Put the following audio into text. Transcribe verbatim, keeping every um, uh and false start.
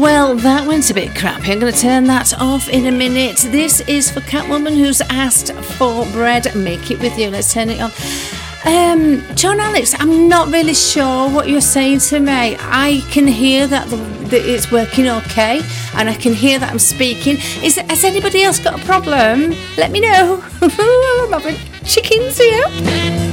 Well, that went a bit crappy. I'm going to turn that off in a minute. This is for Catwoman, who's asked for bread. Make it with you. Let's turn it on. Um, John Alex, I'm not really sure what you're saying to me. I can hear that, the, that it's working okay, and I can hear that I'm speaking. Is Has anybody else got a problem? Let me know. I'm having chickens here.